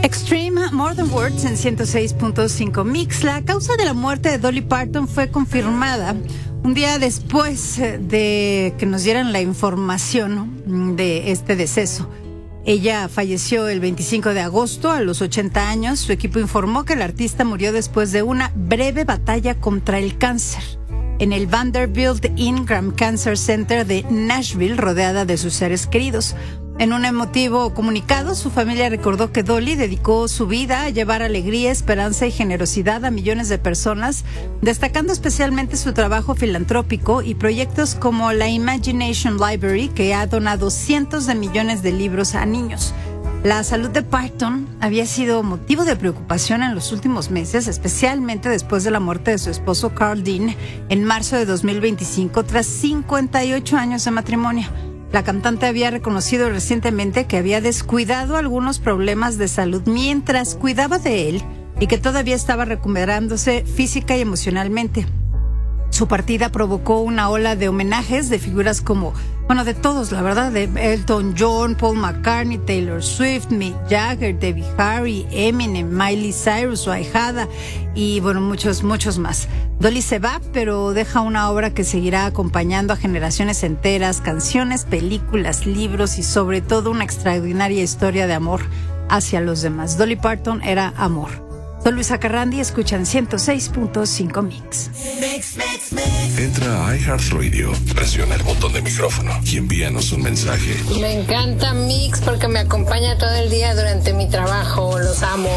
Extreme, More Than Words en 106.5 Mix. La causa de la muerte de Dolly Parton fue confirmada un día después de que nos dieran la información de este deceso. Ella falleció el 25 de agosto a los 80 años. Su equipo informó que el artista murió después de una breve batalla contra el cáncer en el Vanderbilt Ingram Cancer Center de Nashville, rodeada de sus seres queridos. En un emotivo comunicado, su familia recordó que Dolly dedicó su vida a llevar alegría, esperanza y generosidad a millones de personas, destacando especialmente su trabajo filantrópico y proyectos como la Imagination Library, que ha donado cientos de millones de libros a niños. La salud de Parton había sido motivo de preocupación en los últimos meses, especialmente después de la muerte de su esposo Carl Dean en marzo de 2025, tras 58 años de matrimonio. La cantante había reconocido recientemente que había descuidado algunos problemas de salud mientras cuidaba de él y que todavía estaba recuperándose física y emocionalmente. Su partida provocó una ola de homenajes de figuras como, de todos, la verdad, de Elton John, Paul McCartney, Taylor Swift, Mick Jagger, Debbie Harry, Eminem, Miley Cyrus, su ahijada y muchos más. Dolly se va, pero deja una obra que seguirá acompañando a generaciones enteras, canciones, películas, libros y sobre todo una extraordinaria historia de amor hacia los demás. Dolly Parton era amor. Soy Luisa Carrandi, escuchan 106.5 Mix. Entra a iHeartRadio, presiona el botón de micrófono y envíanos un mensaje. Me encanta Mix porque me acompaña todo el día durante mi trabajo. Los amo.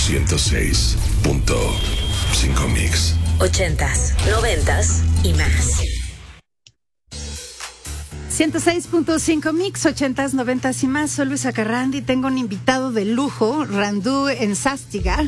106.5 Mix. 80s, 90s y más. 106.5 Mix, 80s, 90s y más. Soy Luisa Carrandi. Tengo un invitado de lujo, Randú Enzástiga,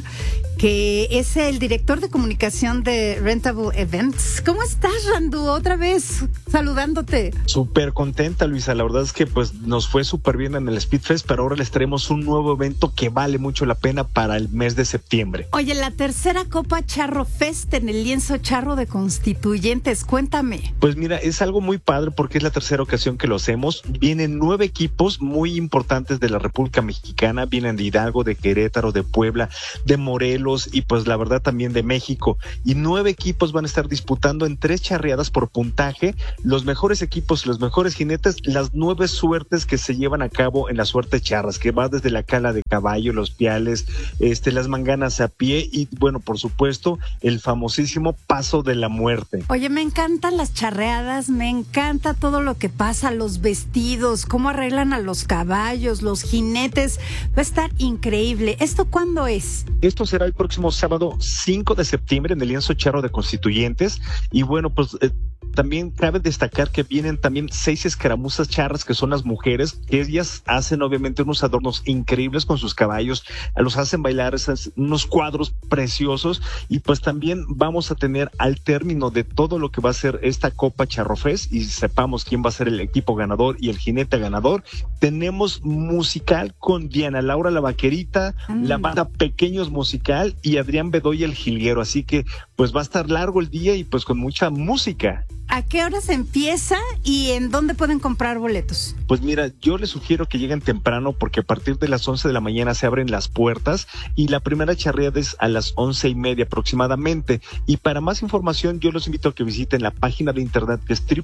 que es el director de comunicación de Rentable Events. ¿Cómo estás, Randú? Otra vez saludándote. Súper contenta, Luisa. La verdad es que nos fue súper bien en el Speedfest, pero ahora les traemos un nuevo evento que vale mucho la pena para el mes de septiembre. Oye, la tercera Copa Charro Fest en el lienzo charro de Constituyentes. Cuéntame. Pues mira, es algo muy padre porque es la tercera ocasión que lo hacemos. Vienen 9 equipos muy importantes de la República Mexicana. Vienen de Hidalgo, de Querétaro, de Puebla, de Morelos y pues la verdad también de México. Y 9 equipos van a estar disputando en 3 charreadas por puntaje. Los mejores equipos, los mejores jinetes, las 9 suertes que se llevan a cabo en la suerte charras, que va desde la cala de caballo, los piales, las manganas a pie y bueno, por supuesto, el famosísimo paso de la muerte. Oye, me encantan las charreadas, me encanta todo lo que pasa, los vestidos, cómo arreglan a los caballos, los jinetes. Va a estar increíble. ¿Esto cuándo es? Esto será el próximo sábado 5 de septiembre en el lienzo charro de Constituyentes. Y bueno, pues también cabe destacar que vienen también 6 escaramuzas charras, que son las mujeres, que ellas hacen obviamente unos adornos increíbles con sus caballos, los hacen bailar, unos cuadros preciosos. Y pues también vamos a tener al término de todo lo que va a ser esta Copa Charro Fest y sepamos quién va a ser el equipo ganador y el jinete ganador, tenemos musical con Diana Laura la Vaquerita, la banda Pequeños Musical y Adrián Bedoya el Jilguero. Así que pues va a estar largo el día y pues con mucha música. ¿A qué horas empieza y en dónde pueden comprar boletos? Pues mira, yo les sugiero que lleguen temprano porque a partir de las 11 de la mañana se abren las puertas y la primera charreada es a las 11:30 aproximadamente. Y para más información yo los invito a que visiten la página de internet que es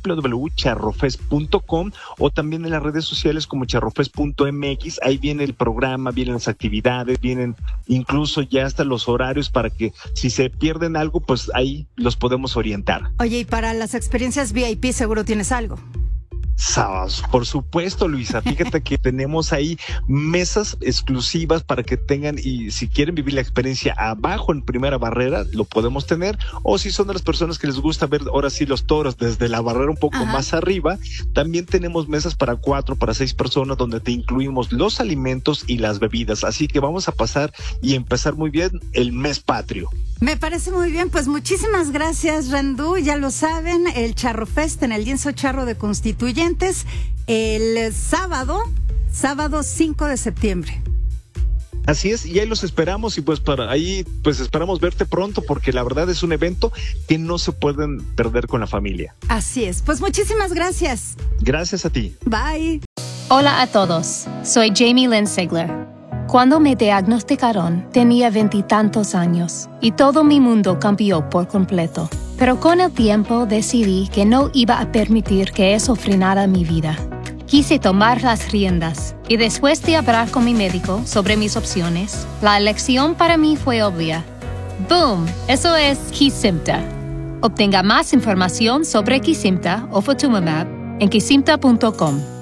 www.charrofest.com o también en las redes sociales como charrofest.mx. Ahí viene el programa, vienen las actividades, vienen incluso ya hasta los horarios para que si se pierden algo, pues ahí los podemos orientar. Oye, y para las experiencias VIP seguro tienes algo. Por supuesto, Luisa, fíjate que tenemos ahí mesas exclusivas para que tengan, y si quieren vivir la experiencia abajo en primera barrera, lo podemos tener, o si son de las personas que les gusta ver ahora sí los toros desde la barrera un poco más arriba, también tenemos mesas para 4, para 6 personas donde te incluimos los alimentos y las bebidas, así que vamos a pasar y empezar muy bien el mes patrio. Me parece muy bien, pues muchísimas gracias, Randú. Ya lo saben, el Charro Fest en el lienzo charro de Constituyentes el sábado 5 de septiembre. Así es, y ahí los esperamos y pues para ahí pues esperamos verte pronto porque la verdad es un evento que no se pueden perder con la familia. Así es, pues muchísimas gracias. Gracias a ti. Bye. Hola a todos, soy Jamie Lynn Sigler. Cuando me diagnosticaron, tenía 20 y tantos años y todo mi mundo cambió por completo. Pero con el tiempo decidí que no iba a permitir que eso frenara mi vida. Quise tomar las riendas y después de hablar con mi médico sobre mis opciones, la elección para mí fue obvia. ¡Boom! Eso es Kesimpta. Obtenga más información sobre Kesimpta o Ofatumumab en kesimpta.com.